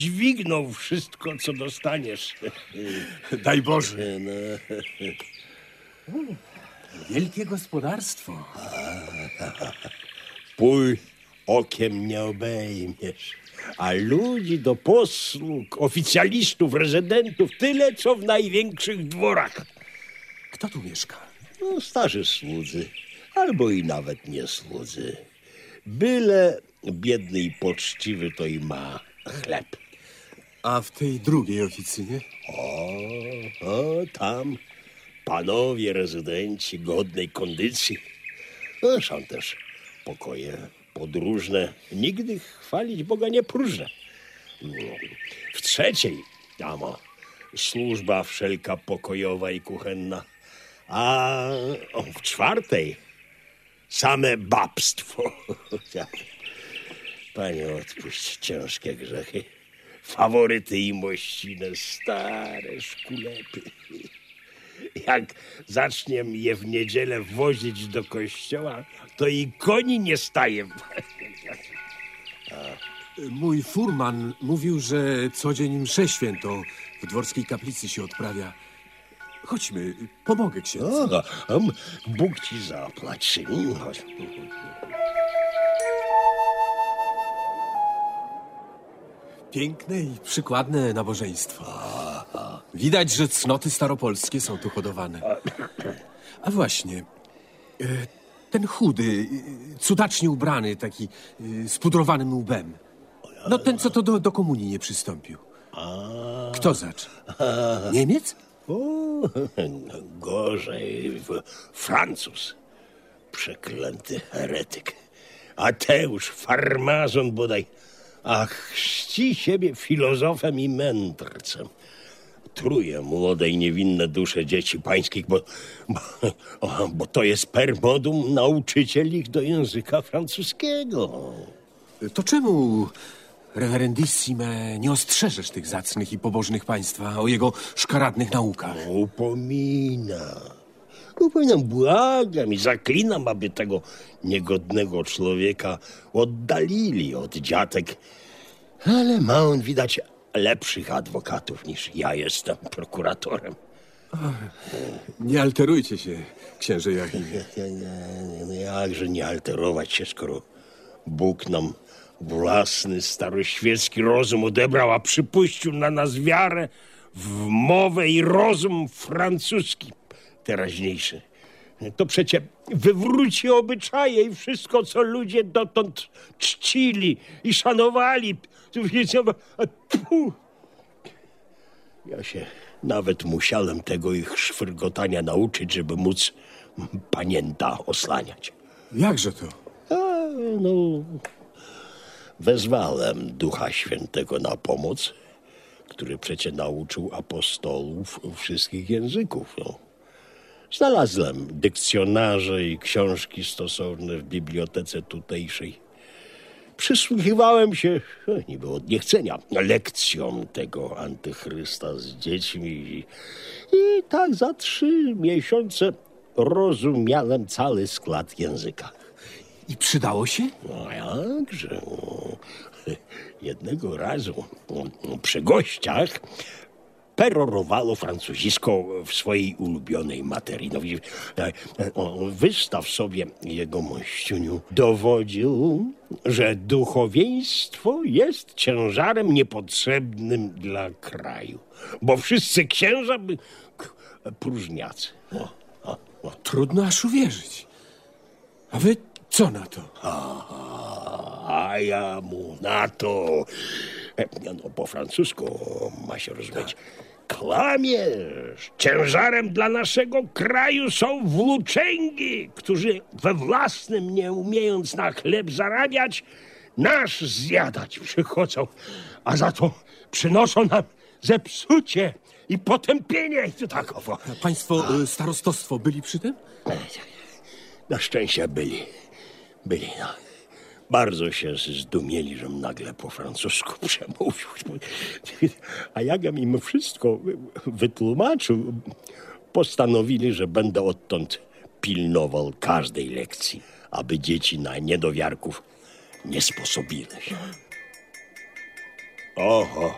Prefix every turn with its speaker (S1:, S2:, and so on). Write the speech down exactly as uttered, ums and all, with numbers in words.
S1: dźwignął wszystko, co dostaniesz.
S2: Daj Boże.
S1: No.
S2: Wielkie gospodarstwo.
S1: Pój okiem nie obejmiesz, a ludzi do posług, oficjalistów, rezydentów tyle, co w największych dworach.
S2: Kto tu mieszka?
S1: No, starzy słudzy, albo i nawet nie słudzy. Byle biedny i poczciwy to i ma chleb.
S2: A w tej drugiej oficynie?
S1: O, o, tam panowie rezydenci godnej kondycji. No, są też pokoje podróżne. Nigdy chwalić Boga nie próżne. W trzeciej, tam o, służba wszelka pokojowa i kuchenna. A o, w czwartej same babstwo. Panie, odpuść ciężkie grzechy. Faworyty i mościne, stare szkulepy. Jak zaczniem je w niedzielę wozić do kościoła, to i koni nie staje.
S2: Mój furman mówił, że co dzień mszę świętą w dworskiej kaplicy się odprawia. Chodźmy, pomogę księdzu.
S1: O, um, Bóg ci zapłać. Chodź.
S2: Piękne i przykładne nabożeństwo. Widać, że cnoty staropolskie są tu hodowane. A właśnie, e, ten chudy, e, cudacznie ubrany, taki e, z pudrowanym łbem. No ten, co to do, do komunii nie przystąpił. Kto zacz? Niemiec?
S1: O, gorzej, w- Francuz. Przeklęty heretyk. Ateusz, farmazon bodaj. A chrzci siebie filozofem i mędrcem. Truje młode i niewinne dusze dzieci pańskich, bo, bo, o, bo to jest per modum nauczyciel ich do języka francuskiego.
S2: To czemu, reverendissime, nie ostrzeżesz tych zacnych i pobożnych państwa o jego szkaradnych naukach?
S1: Upomina. Upominam, błagam i zaklinam, aby tego niegodnego człowieka oddalili od dziatek. Ale ma on, widać, lepszych adwokatów niż ja jestem prokuratorem.
S2: Nie alterujcie się, księże Joachimie.
S1: Ja, nie, no jakże nie alterować się, skoro Bóg nam własny, staroświecki rozum odebrał, a przypuścił na nas wiarę w mowę i rozum francuski teraźniejszy. To przecie wywróci obyczaje i wszystko, co ludzie dotąd czcili i szanowali. Puh. Ja się nawet musiałem tego ich szwyrgotania nauczyć, żeby móc panienta oslaniać.
S2: Jakże to?
S1: A, no, wezwałem Ducha Świętego na pomoc, który przecie nauczył apostołów wszystkich języków. No. Znalazłem dykcjonarze i książki stosowne w bibliotece tutejszej. Przysłuchiwałem się, niby od niechcenia, lekcjom tego antychrysta z dziećmi i, i tak za trzy miesiące rozumiałem cały skład języka.
S2: I przydało się?
S1: No jakże. Jednego razu przy gościach perorowało francuzisko w swojej ulubionej materii. No, widzi- o, wystaw sobie jego mościuniu dowodził, że duchowieństwo jest ciężarem niepotrzebnym dla kraju, bo wszyscy księża by k- próżniacy. O, o, o.
S2: Trudno aż uwierzyć. A wy co na to?
S1: A ja mu na to, e, no po francusku ma się rozumieć, klamiesz. Ciężarem dla naszego kraju są włóczęgi, którzy we własnym, nie umiejąc na chleb zarabiać, nasz zjadać przychodzą, a za to przynoszą nam zepsucie i potępienie. I to tak owo.
S2: Państwo y, starostostwo byli przy tym?
S1: Na szczęście byli. Byli, no. Bardzo się zdumieli, żem nagle po francusku przemówił. A jak ja mimo wszystko wytłumaczył, postanowili, że będę odtąd pilnował każdej lekcji, aby dzieci na niedowiarków nie sposobili się. Oho,